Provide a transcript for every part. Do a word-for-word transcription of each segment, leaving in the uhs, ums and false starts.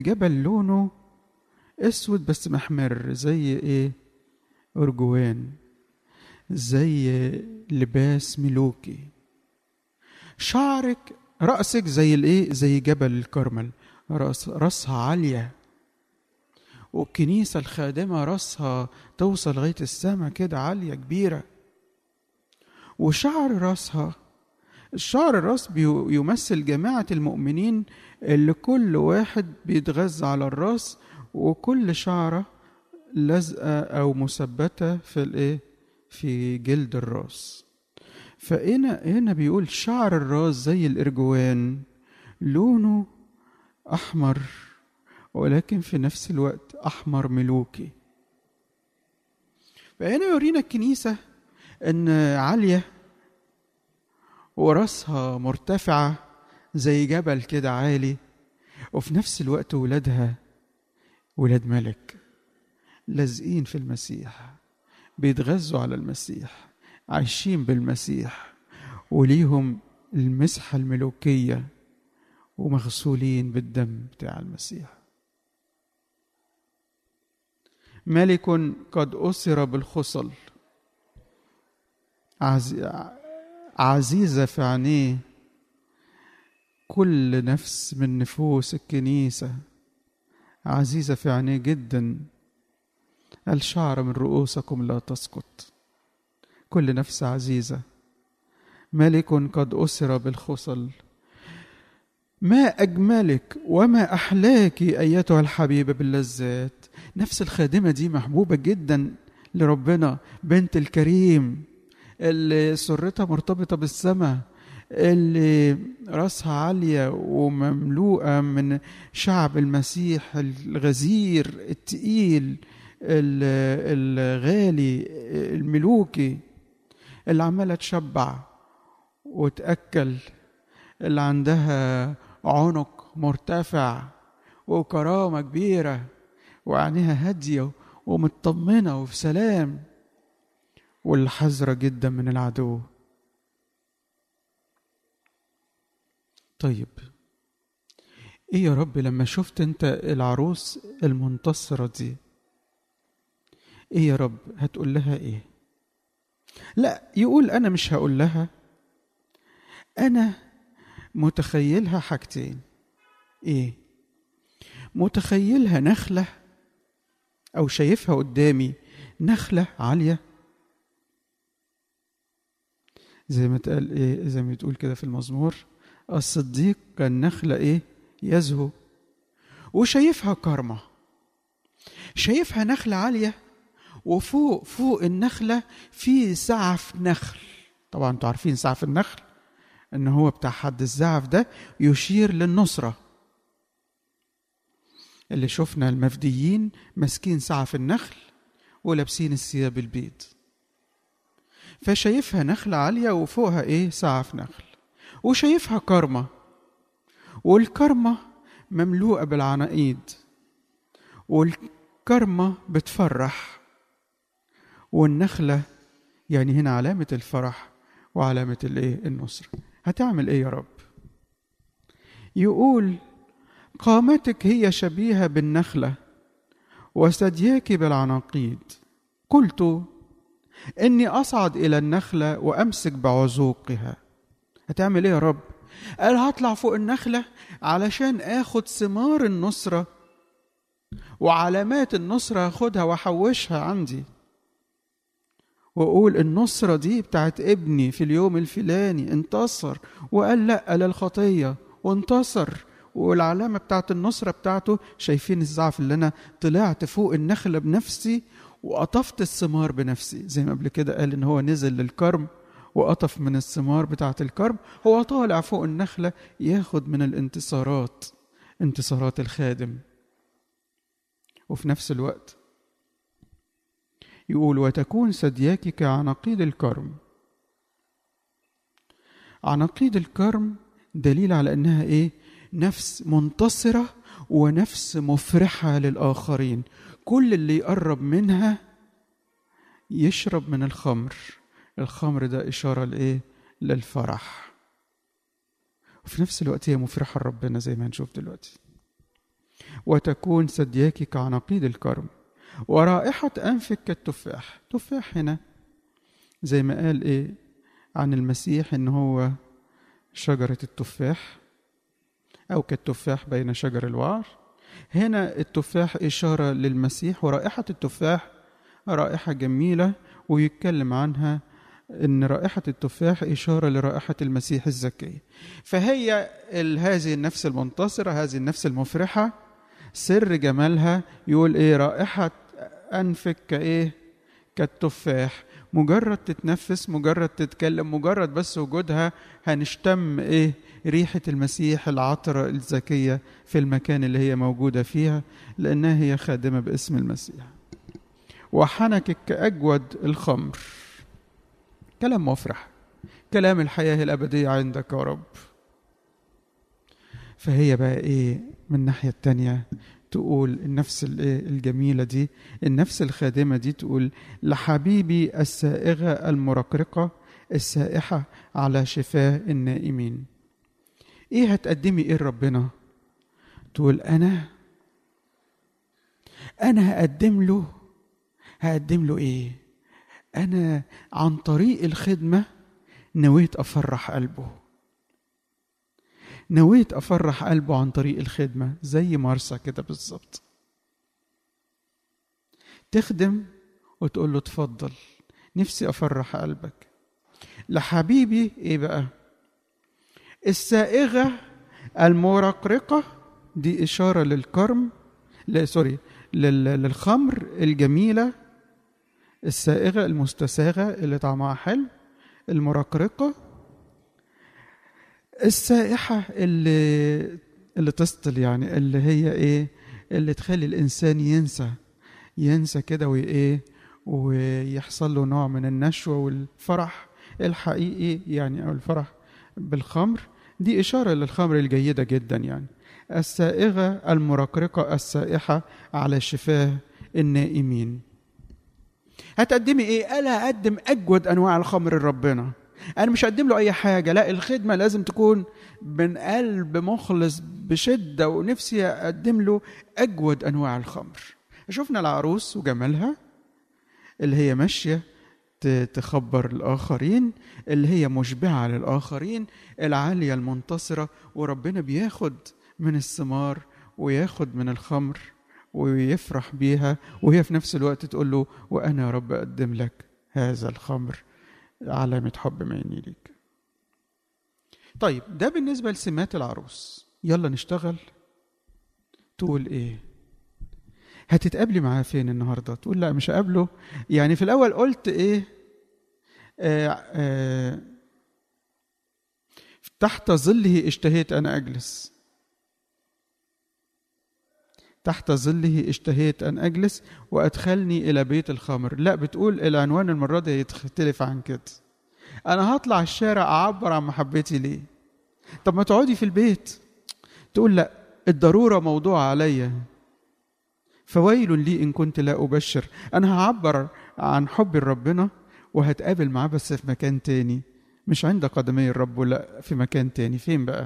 جبل لونه اسود بس محمر، زي ايه؟ ارجوان، زي لباس ملوكي. شعرك رأسك زي الايه؟ زي جبل الكرمل، رأس رأسها عالية. والكنيسة الخادمة رأسها توصل لغاية السماء كده، عالية كبيرة. وشعر رأسها، الشعر الراس بيمثل جماعة المؤمنين اللي كل واحد بيتغذى على الراس، وكل شعرة لازقة أو مثبتة في الايه؟ في جلد الراس. فهنا هنا بيقول شعر الراس زي الإرجوان، لونه أحمر، ولكن في نفس الوقت أحمر ملوكي. فهنا يورينا الكنيسة أن عالية وراسها مرتفعة زي جبل كده عالي، وفي نفس الوقت ولادها ولاد ملك لازقين في المسيح، بيتغذوا على المسيح، عايشين بالمسيح، وليهم المسحة الملوكية، ومغسولين بالدم بتاع المسيح. ملك قد أسر بالخصل، عزيزة في عينيه كل نفس من نفوس الكنيسة، عزيزة في عينيه جدا. الشعر من رؤوسكم لا تسقط، كل نفس عزيزة. ملك قد أسر بالخصل، ما أجملك وما أحلاك أيتها الحبيبة باللذات. نفس الخادمة دي محبوبة جدا لربنا، بنت الكريم اللي سرتها مرتبطة بالسماء، اللي رأسها عالية ومملوءة من شعب المسيح الغزير التقيل الغالي الملوكي، اللي عمالة تشبع وتأكل، اللي عندها عنق مرتفع وكرامة كبيرة، وعينيها هادية ومطمنة وفي سلام، والحذرة جدا من العدو. طيب ايه يا رب لما شفت انت العروس المنتصرة دي، ايه يا رب هتقول لها ايه؟ لا، يقول انا مش هقول لها، انا متخيلها حاجتين. ايه؟ متخيلها نخلة، او شايفها قدامي نخلة عالية، زي ما تقال ايه، زي ما تقول كده في المزمور، الصديق كان نخلة ايه؟ يزهو. وشايفها كرمة، شايفها نخلة عالية، وفوق فوق النخلة في سعف نخل. طبعا انتوا عارفين سعف النخل ان هو بتاع حد الزعف ده يشير للنصرة، اللي شفنا المفديين ماسكين سعف النخل ولابسين الثياب البيض. فشايفها نخلة عالية وفوقها ايه؟ سعف نخل. وشايفها كرمة، والكرمة مملوءة بالعناقيد، والكرمة بتفرح، والنخلة يعني هنا علامة الفرح وعلامة الايه؟ النصر. هتعمل ايه يا رب؟ يقول قامتك هي شبيهة بالنخلة وثدياك بالعناقيد. قلت إني أصعد إلى النخلة وأمسك بعذوقها. هتعمل إيه يا رب؟ قال هطلع فوق النخلة علشان آخد ثمار النصرة وعلامات النصرة، أخدها وأحوشها عندي، وأقول النصرة دي بتاعت ابني في اليوم الفلاني انتصر وقال لأ للخطية وانتصر، والعلامة بتاعت النصرة بتاعته شايفين الزعف اللي أنا طلعت فوق النخلة بنفسي وقطفت الثمار بنفسي. زي ما قبل كده قال إن هو نزل للكرم وقطف من الثمار بتاعت الكرم، هو طالع فوق النخلة ياخد من الانتصارات، انتصارات الخادم. وفي نفس الوقت يقول وتكون ثدياك كعناقيد الكرم. عناقيد الكرم دليل على أنها إيه؟ نفس منتصرة ونفس مفرحة للآخرين. كل اللي يقرب منها يشرب من الخمر، الخمر ده إشارة لإيه؟ للفرح. وفي نفس الوقت هي مفرحة لربنا زي ما هنشوف دلوقتي. وتكون ثدياك كعناقيد الكرم، ورائحة أنفك كالتفاح. تفاح هنا زي ما قال إيه عن المسيح إن هو شجرة التفاح أو كالتفاح بين شجر الوعر. هنا التفاح إشارة للمسيح، ورائحة التفاح رائحة جميلة، ويتكلم عنها إن رائحة التفاح إشارة لرائحة المسيح الزكية. فهي هذه النفس المنتصرة، هذه النفس المفرحة، سر جمالها يقول إيه؟ رائحة أنفك كإيه؟ كالتفاح. مجرد تتنفس، مجرد تتكلم، مجرد بس وجودها هنشتم إيه؟ ريحة المسيح العطرة الزكية في المكان اللي هي موجودة فيها، لأنها هي خادمة باسم المسيح. وحنكك كأجود الخمر. كلام مفرح، كلام الحياة الأبدية عندك يا رب. فهي بقى إيه من الناحية التانية تقول النفس الجميلة دي، النفس الخادمة دي تقول لحبيبي السائغة المرقرقة السائحة على شفاه النائمين. إيه هتقدمي إيه لربنا؟ تقول أنا أنا هقدم له هقدم له إيه؟ أنا عن طريق الخدمة نويت أفرح قلبه، نويت أفرح قلبه عن طريق الخدمة، زي مرسى كده بالظبط. تخدم وتقول له تفضل، نفسي أفرح قلبك. لحبيبي إيه بقى؟ السائغة المرقرقة، دي إشارة للكرم، لا سوري للخمر الجميلة، السائغة المستساغة اللي طعمها حلو، المرقرقة السائحة اللي اللي تسطل، يعني اللي هي ايه؟ اللي تخلي الانسان ينسى ينسى كده وايه، ويحصل له نوع من النشوة والفرح الحقيقي، يعني او الفرح بالخمر. دي إشارة للخمر الجيدة جدا، يعني السائغة المرقرقة السائحة على شفاه النائمين. هتقدمي ايه؟ قال هقدم اجود انواع الخمر لربنا. انا مش هقدم له اي حاجه، لا، الخدمه لازم تكون من قلب مخلص بشده، ونفسي اقدم له اجود انواع الخمر. شفنا العروس وجمالها اللي هي ماشيه تخبر الاخرين، اللي هي مشبعه للاخرين، العاليه المنتصره، وربنا بياخد من الثمار وياخد من الخمر ويفرح بيها، وهي في نفس الوقت تقول له وأنا يا رب أقدم لك هذا الخمر علامة حب مني ليك. طيب ده بالنسبة لسمات العروس. يلا نشتغل. تقول إيه؟ هتتقابلي معاه فين النهاردة؟ تقول لا مش هقابله. يعني في الأول قلت إيه؟ آه آه تحت ظله اشتهيت أن أجلس، تحت ظله اشتهيت أن أجلس وأدخلني إلى بيت الخمر. لا، بتقول العنوان المرة دي يختلف عن كده. أنا هطلع الشارع أعبر عن محبتي ليه؟ طب ما تقعدي في البيت. تقول لا، الضرورة موضوع عليا، فويل لي إن كنت لا أبشر. أنا هعبر عن حب ربنا وهتقابل معاه، بس في مكان تاني، مش عند قدمي الرب، لا، في مكان تاني. فين بقى؟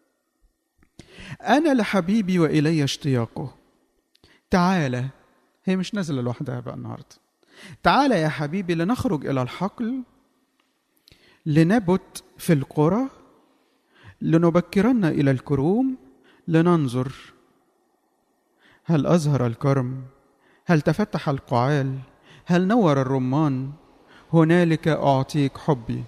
أنا لحبيبي وإلي اشتياقه. تعالى، هي مش نازلة لوحدها بقى النهاردة. تعالى يا حبيبي لنخرج إلى الحقل، لنبت في القرى، لنبكرن إلى الكروم، لننظر هل أزهر الكرم، هل تفتح القعال، هل نور الرمان، هنالك أعطيك حبي.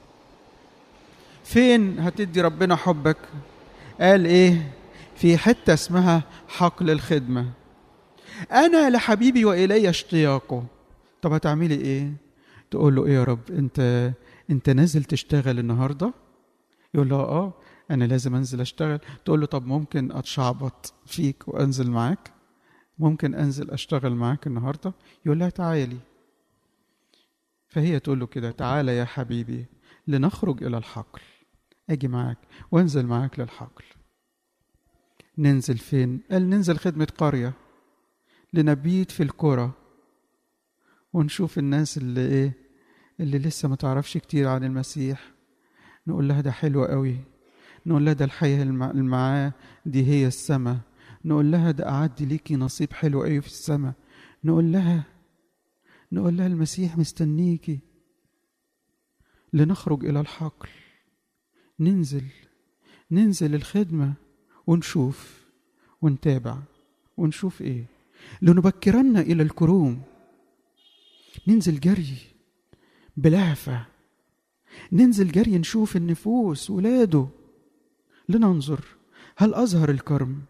فين هتدي ربنا حبك؟ قال إيه؟ في حتة اسمها حقل الخدمة. أنا لحبيبي وإلي اشتياقه. طب هتعملي إيه؟ تقول له إيه يا رب؟ أنت أنت نازل تشتغل النهاردة؟ يقول له آه أنا لازم أنزل أشتغل. تقول له طب ممكن أتشعبط فيك وأنزل معاك؟ ممكن أنزل أشتغل معاك النهاردة؟ يقول لها تعالي. فهي تقول له كده، تعالى يا حبيبي لنخرج إلى الحقل، أجي معاك وأنزل معاك للحقل. ننزل فين؟ قال ننزل خدمة قرية، لنبيت في القرى ونشوف الناس اللي ايه، اللي لسه ما تعرفش كتير عن المسيح، نقول لها ده حلو قوي، نقول لها ده الحياة اللي معاه دي هي السماء، نقول لها ده أعد ليكي نصيب حلو أوي في السماء. نقول لها نقول لها المسيح مستنيكي لنخرج إلى الحقل، ننزل ننزل الخدمة ونشوف ونتابع ونشوف إيه، لنبكرن إلى الكروم، ننزل جري بلهفة، ننزل جري نشوف النفوس ولاده، لننظر هل أظهر الكرم،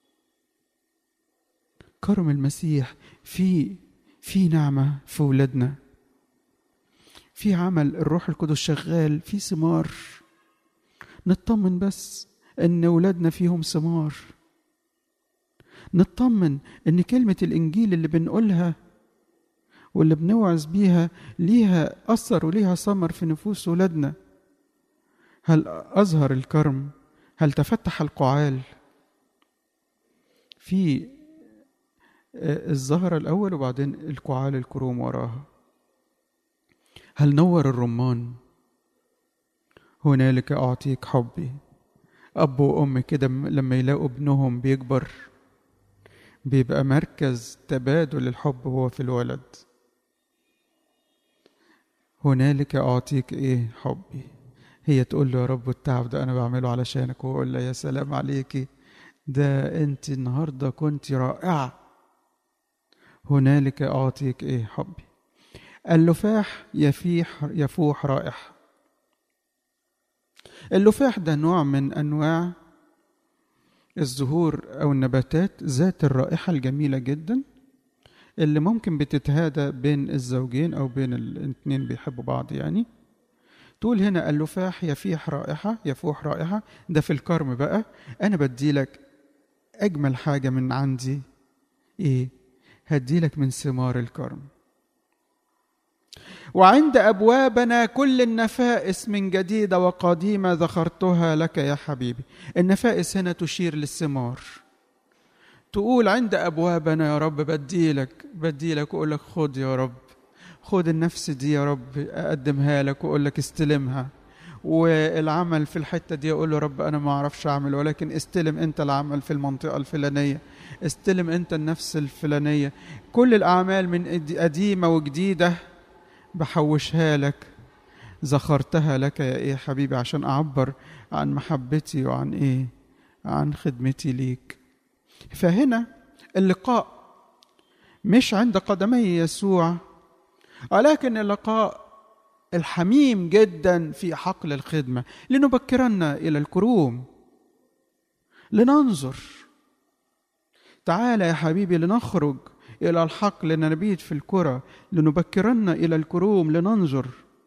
كرم المسيح في في نعمة في ولادنا، في عمل الروح القدس شغال، في ثمار. نطمن بس ان ولادنا فيهم ثمار، نطمن ان كلمة الانجيل اللي بنقولها واللي بنوعظ بيها ليها اثر وليها ثمر في نفوس ولادنا. هل اظهر الكرم؟ هل تفتح القعال؟ في الزهرة الاول وبعدين القعال الكروم وراها. هل نور الرمان؟ هنالك أعطيك حبي. أب وأم كده لما يلاقوا ابنهم بيكبر بيبقى مركز تبادل الحب هو في الولد. هنالك أعطيك إيه؟ حبي. هي تقول له يا رب التعب ده أنا بعمله علشانك، وهو يقول له يا سلام عليكي، ده أنت النهاردة كنت رائعة. هنالك أعطيك إيه؟ حبي. اللفاح يفيح يفوح رائحة. اللفاح ده نوع من أنواع الزهور أو النباتات ذات الرائحة الجميلة جدا اللي ممكن بتتهادى بين الزوجين أو بين الاثنين بيحبوا بعض. يعني تقول هنا اللفاح يفيح رائحة يفوح رائحة، ده في الكرم بقى. أنا بديلك أجمل حاجة من عندي، إيه؟ هديلك من ثمار الكرم. وعند أبوابنا كل النفائس من جديدة وقديمة ذخرتها لك يا حبيبي. النفائس هنا تشير للثمار. تقول عند أبوابنا يا رب بديلك بديلك وأقول لك خد يا رب، خد النفس دي يا رب أقدمها لك وأقول لك استلمها. والعمل في الحتة دي أقول له رب أنا ما أعرفش أعمل، ولكن استلم أنت العمل في المنطقة الفلانية، استلم أنت النفس الفلانية. كل الأعمال من قديمة وجديدة بحوشها لك، ذخرتها لك يا ايه حبيبي، عشان اعبر عن محبتي وعن ايه، عن خدمتي ليك. فهنا اللقاء مش عند قدمي يسوع، ولكن اللقاء الحميم جدا في حقل الخدمة، لنبكرنا إلى الكروم، لننظر. تعال يا حبيبي لنخرج إلى الحقل، لنبيت في الكرة، لنبكرنا إلى الكروم، لننظر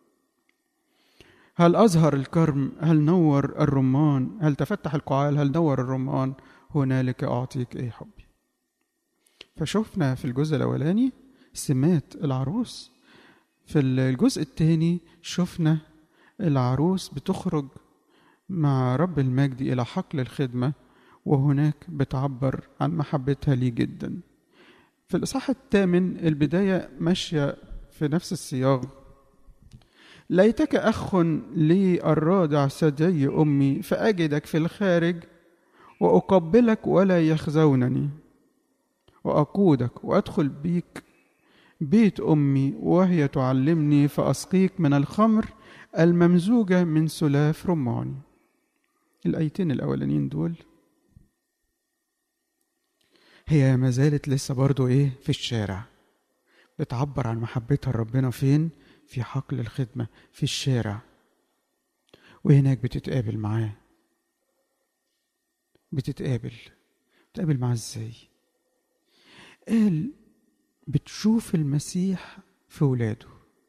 هل أظهر الكرم، هل نور الرمان، هل تفتح القعال، هل نور الرمان. هنالك أعطيك إيه حبي. فشوفنا في الجزء الأولاني سمات العروس، في الجزء الثاني شفنا العروس بتخرج مع رب المجد إلى حقل الخدمة، وهناك بتعبر عن محبتها ليه جدا. في الإصحاح الثامن البداية ماشية في نفس السياق. ليتك أخ لي الرادع ثدي أمي، فأجدك في الخارج وأقبلك ولا يخزونني، وأقودك وأدخل بيك بيت أمي وهي تعلمني، فأسقيك من الخمر الممزوجة من سلاف رماني. الآيتين الأولانيين دول هي ما زالت لسه برضو إيه في الشارع، بتعبر عن محبتها لربنا. فين؟ في حقل الخدمة، في الشارع، وهناك بتتقابل معاه. بتتقابل بتتقابل معاه ازاي؟ قال بتشوف المسيح في ولاده،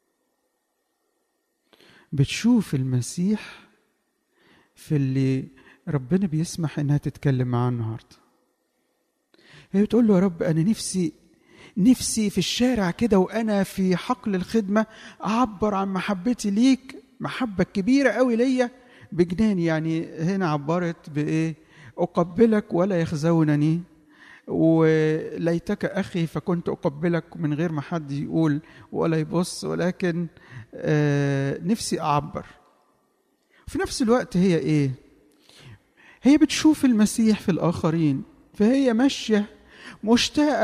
بتشوف المسيح في اللي ربنا بيسمح انها تتكلم معاه النهارده. هي بتقول له يا رب انا نفسي نفسي في الشارع كده وانا في حقل الخدمه اعبر عن محبتي ليك، محبه كبيره قوي ليا بجنان. يعني هنا عبرت بايه؟ اقبلك ولا يخزونني، وليتك اخي فكنت اقبلك من غير ما حد يقول ولا يبص، ولكن آه نفسي اعبر. في نفس الوقت هي ايه؟ هي بتشوف المسيح في الاخرين. فهي ماشية مشتاقة